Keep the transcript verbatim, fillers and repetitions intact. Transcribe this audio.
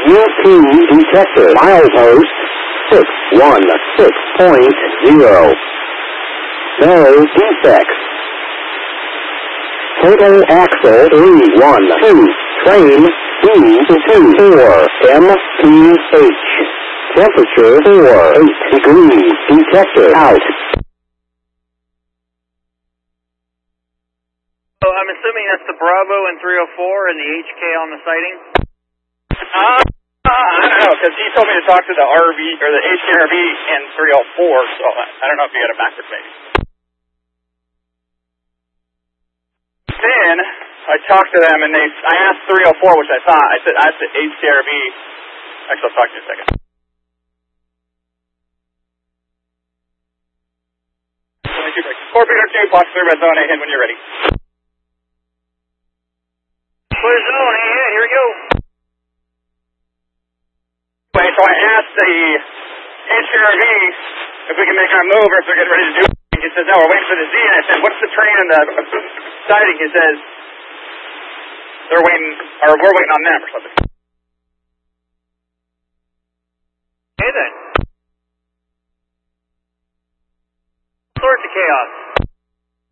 U P detected. Milepost six one six point zero. No defects. Total axle three one two. Train B two four. M P H. Temperature four eight degrees. Detector out. So I'm assuming that's the Bravo and three oh four and the H K on the sighting? Uh, uh, I don't know, because he told me to talk to the R V, or the H K R V and three oh four, so I don't know if you got it backwards maybe. Then, I talked to them and they, I asked three oh four, which I thought, I said, I asked the H K R V, actually I'll talk to you in a second. Scorpion two, box three by zone A, hit when you're ready. Clear zone, yeah, here we go. Anyway, so I asked the H K R V if we can make our move or if they're getting ready to do it. He says, no, we're waiting for the Z. And I said, what's the train and the sighting? He says, they're waiting, or we're waiting on them or something. Okay then. Sorts of chaos.